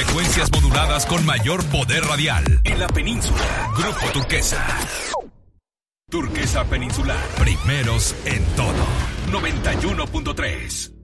frecuencias moduladas con mayor poder radial. En la península, Grupo Turquesa. Turquesa Peninsular. Primeros en todo. 91.3.